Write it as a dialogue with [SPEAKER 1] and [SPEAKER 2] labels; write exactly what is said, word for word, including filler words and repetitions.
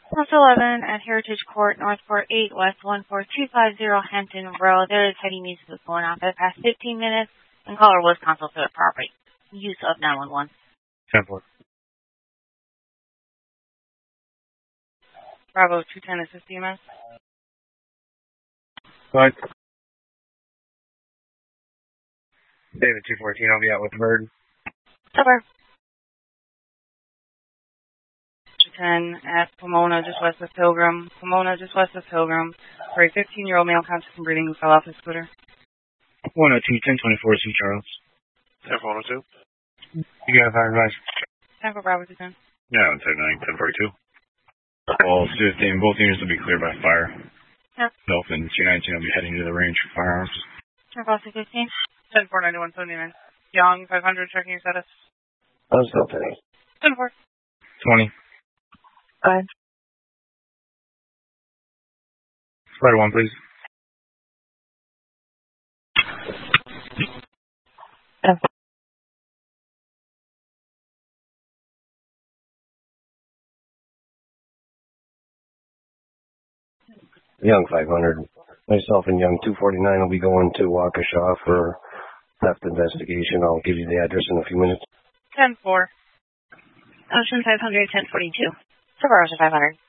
[SPEAKER 1] House eleven at Heritage Court, Northport eight, West one four two five zero, Hampton Road. There is heavy music going off for the past fifteen minutes, and caller was counsel for the property. Use of nine one one.
[SPEAKER 2] ten four.
[SPEAKER 3] Bravo two ten, assist E M S.
[SPEAKER 2] What? David two fourteen, I'll be out with the bird.
[SPEAKER 1] Over.
[SPEAKER 3] ten at Pomona, just west of Pilgrim. Pomona, just west of Pilgrim. For a fifteen-year-old male conscious and breathing who fell off his scooter.
[SPEAKER 2] one oh two, ten twenty-four, C. Charles.
[SPEAKER 4] ten four one oh two.
[SPEAKER 2] You got a fire advice?
[SPEAKER 3] ten for Bravo two ten.
[SPEAKER 4] Yeah, one ten nine, ten forty-two.
[SPEAKER 2] All fifteen, both units will be cleared by fire.
[SPEAKER 1] Yep.
[SPEAKER 2] Dolphin two nineteen will be heading to the range for firearms.
[SPEAKER 1] ten four fifteen.
[SPEAKER 3] ten four ninety-one seventy-nine. Young, five hundred, checking your status.
[SPEAKER 5] I'm still ten.
[SPEAKER 3] ten four.
[SPEAKER 2] twenty.
[SPEAKER 1] Five.
[SPEAKER 2] Spider one, please.
[SPEAKER 1] Okay.
[SPEAKER 5] Young five hundred. Myself and Young two forty-nine will be going to Waukesha for theft investigation. I'll give you the address in a few minutes.
[SPEAKER 3] ten four.
[SPEAKER 1] Ocean five hundred, ten forty-two. Suburban five hundred.